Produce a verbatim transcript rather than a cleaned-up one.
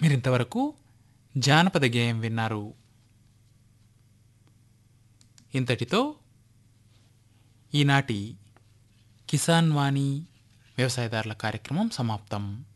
మీరింతవరకు జానపద గేయం విన్నారు. ఇంతటితో ఈనాటి కిసాన్ వాణి వ్యవసాయదారుల కార్యక్రమం సమాప్తం.